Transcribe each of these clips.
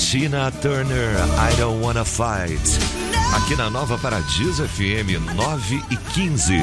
Tina Turner, I Don't Wanna Fight. Aqui na Nova Paradiso FM 9h15.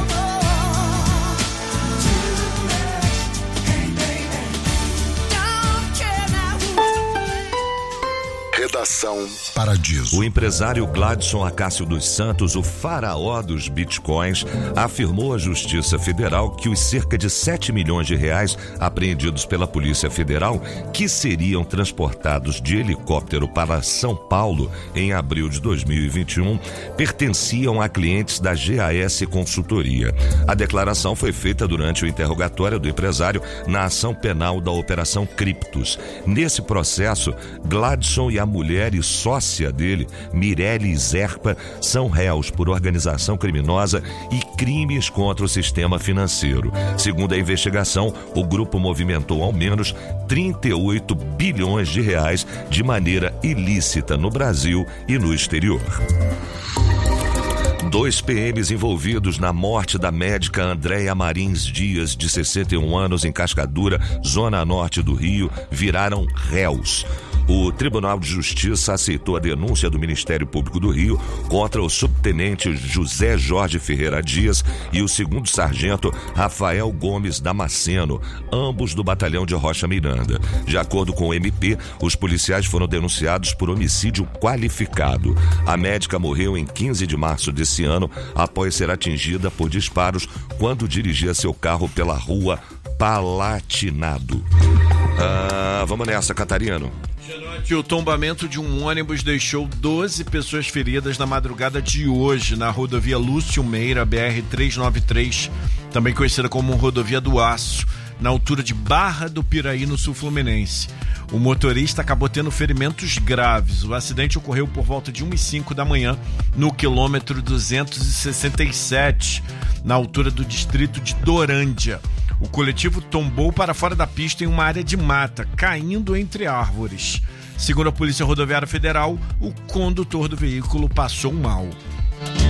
Redação Paradiso. O empresário Gladson Acácio dos Santos, o faraó dos bitcoins, afirmou à Justiça Federal que os cerca de 7 milhões de reais apreendidos pela Polícia Federal, que seriam transportados de helicóptero para São Paulo em abril de 2021, pertenciam a clientes da GAS Consultoria. A declaração foi feita durante o interrogatório do empresário na ação penal da Operação Criptos. Nesse processo, Gladson e a mulher e sócia dele, Mirelle Zerpa, são réus por organização criminosa e crimes contra o sistema financeiro. Segundo a investigação, o grupo movimentou ao menos 38 bilhões de reais de maneira ilícita no Brasil e no exterior. 2 PMs envolvidos na morte da médica Andréia Marins Dias, de 61 anos, em Cascadura, zona norte do Rio, viraram réus. O Tribunal de Justiça aceitou a denúncia do Ministério Público do Rio contra o subtenente José Jorge Ferreira Dias e o segundo sargento Rafael Gomes Damasceno, ambos do batalhão de Rocha Miranda. De acordo com o MP, os policiais foram denunciados por homicídio qualificado. A médica morreu em 15 de março desse ano após ser atingida por disparos quando dirigia seu carro pela rua Palatinado. Vamos nessa, Catarino. O tombamento de um ônibus deixou 12 pessoas feridas na madrugada de hoje na rodovia Lúcio Meira, BR-393, também conhecida como rodovia do Aço, na altura de Barra do Piraí, no sul fluminense. O motorista acabou tendo ferimentos graves. O acidente ocorreu por volta de 1h05 da manhã, no quilômetro 267, na altura do distrito de Dorândia. O coletivo tombou para fora da pista em uma área de mata, caindo entre árvores. Segundo a Polícia Rodoviária Federal, o condutor do veículo passou mal.